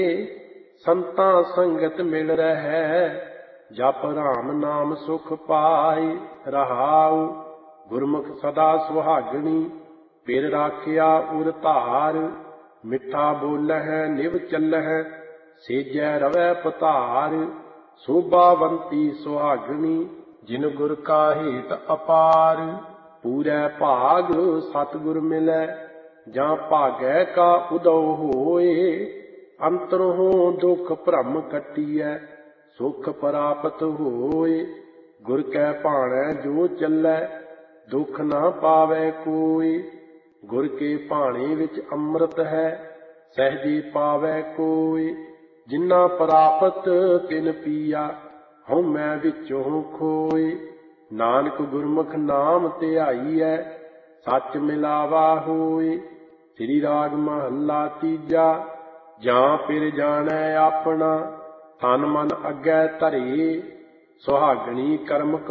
ਸੰਤਾਂ ਸੰਗਤ ਮਿਲ ਰਹਿ, ਜਪ ਰਾਮ ਨਾਮ ਸੁਖ ਪਾਏ। ਰਹਾਉ ਗੁਰਮੁਖ ਸਦਾ ਸੁਹਾਗਣੀ, ਪਿਰ ਰਾਖਿਆ ਉਰ ਧਾਰ। ਮਿੱਠਾ ਬੋਲਹਿ ਨਿਵ ਚੱਲਹਿ, ਸੇਜੈ ਰਵੈ ਪਧਾਰ। ਸੋਭਾਵੰਤੀ ਸੁਹਾਗਣੀ, ਜਿਨ ਗੁਰ ਕਾ ਹੇਤ ਅਪਾਰ। ਪੂਰੈ ਭਾਗ ਸਤਿਗੁਰ ਮਿਲੈ, ਜਾਂ ਭਾਗੈ ਕਾ ਉਦਉ ਹੋਏ। ਅੰਤਰੋਂ ਦੁਖ ਭਰਮ ਕੱਟੀਐ, ਸੁਖ ਪ੍ਰਾਪਤ ਹੋਏ। ਗੁਰ ਕੈ ਭਾਣੈ ਜੋ ਚੱਲੈ, ਦੁਖ ਨਾ ਪਾਵੈ ਕੋਈ। ਗੁਰ ਕੇ ਭਾਣੇ ਵਿੱਚ ਅੰਮ੍ਰਿਤ ਹੈ, ਸਹਿਜੇ ਪਾਵੈ ਕੋਈ। ਜਿਨਾ ਪ੍ਰਾਪਤ ਤਿਨ ਪੀਆ, ਹਉਮੈ ਵਿੱਚੋਂ ਖੋਏ। ਨਾਨਕ ਗੁਰਮੁਖ ਨਾਮ ਧਿਆਈਐ, ਸੱਚ ਮਿਲਾਵਾ ਹੋਏ। ਸ੍ਰੀ ਰਾਗ ਮਹੱਲਾ ਤੀਜਾ। ਜਾਂ ਪਿਰ ਜਾਣੈ ਆਪਣਾ, ਤਨ ਮਨ ਅੱਗੇ ਧਰੇ। ਸੁਹਾਗਣੀ ਕਰਮ